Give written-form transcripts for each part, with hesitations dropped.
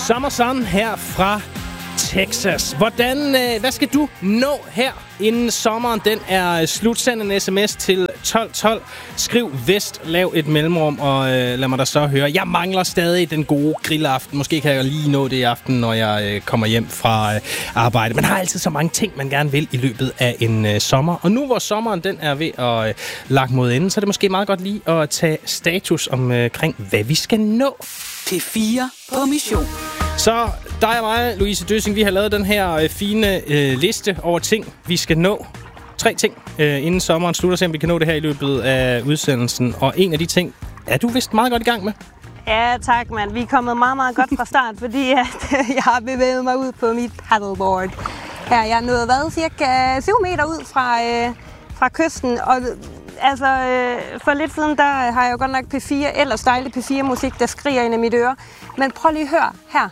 Summer Sun her fra Texas. Hvad skal du nå her, inden sommeren den er slut? Send en sms til 1212. Skriv Vest, lav et mellemrum, og lad mig da så høre. Jeg mangler stadig den gode grillaften. Måske kan jeg lige nå det i aften, når jeg kommer hjem fra arbejde. Man har altid så mange ting, man gerne vil i løbet af en sommer. Og nu hvor sommeren den er ved at lagt mod enden, så er det måske meget godt lige at tage status omkring, hvad vi skal nå. P4 på mission. Så dig og mig, Louise Døssing, vi har lavet den her fine liste over ting, vi skal nå. 3 ting, inden sommeren slutter, så vi kan nå det her i løbet af udsendelsen. Og en af de ting er du vist meget godt i gang med. Ja, tak, mand. Vi er kommet meget, meget godt fra start, fordi jeg har bevæget mig ud på mit paddleboard. Her, jeg er nået cirka 7 meter ud fra kysten, og altså, for lidt siden, der har jeg jo godt nok P4, ellers dejlig P4-musik, der skriger ind i mit øre. Men prøv lige at høre her.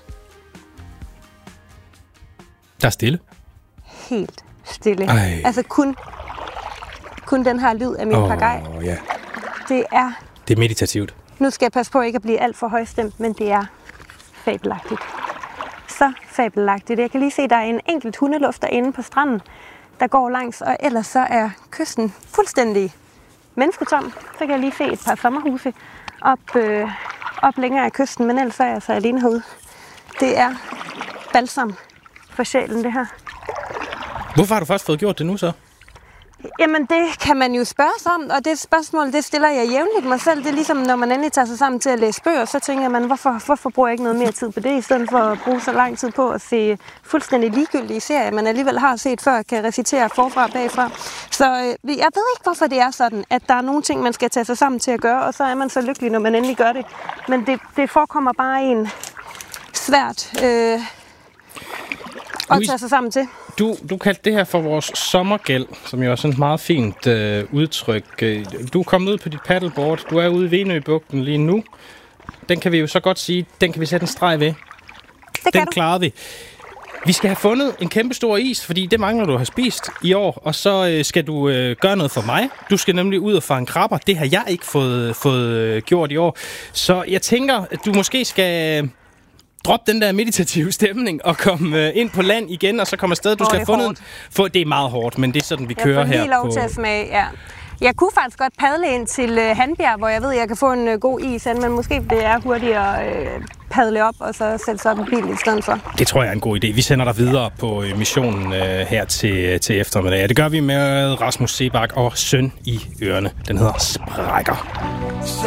Der er stille. Helt stille. Ej. Altså kun den her lyd af min pagaj. Ja. Det er meditativt. Nu skal jeg passe på ikke at blive alt for højstemt, men det er fabelagtigt. Så fabelagtigt. Jeg kan lige se, at der er en enkelt hundelufter inde på stranden, der går langs, og ellers så er kysten fuldstændig mennesketom. Så kan jeg lige se et par sommerhuse op længere af kysten, men ellers er jeg så alene herude. Det er balsam for sjælen, det her. Hvorfor har du først fået gjort det nu så? Jamen, det kan man jo spørge sig om, og det spørgsmål, det stiller jeg jævnligt mig selv. Det er ligesom, når man endelig tager sig sammen til at læse bøger, så tænker man, hvorfor bruger jeg ikke noget mere tid på det, i stedet for at bruge så lang tid på at se fuldstændig ligegyldige serier, man alligevel har set før, kan recitere forfra og bagfra. Så jeg ved ikke, hvorfor det er sådan, at der er nogle ting, man skal tage sig sammen til at gøre, og så er man så lykkelig, når man endelig gør det. Men det forekommer bare en svært at tage sig sammen til. Du kaldte det her for vores sommergæld, som jo er sådan et meget fint udtryk. Du er kommet ud på dit paddleboard. Du er ude i Venøbugten lige nu. Den kan vi jo så godt sige, den kan vi sætte en streg ved. Den klarede vi. Vi skal have fundet en kæmpe stor is, fordi det mangler du at have spist i år. Og så skal du gøre noget for mig. Du skal nemlig ud og fange krabber. Det har jeg ikke fået gjort i år. Så jeg tænker, at du måske skal drop den der meditative stemning og komme ind på land igen, og så komme afsted. Du skal have fundet... Det er meget hårdt, men det er sådan, vi kører her. Jeg får lige lov til at smage, ja. Jeg kunne faktisk godt padle ind til Hanbjerg, hvor jeg ved, at jeg kan få en god is, men måske det er hurtigere at padle op, og så sætte sig op i bilen i stedet for. Det tror jeg er en god idé. Vi sender dig videre på missionen her til eftermiddag. Det gør vi med Rasmus Sebak og Søn i ørerne. Den hedder Sprækker.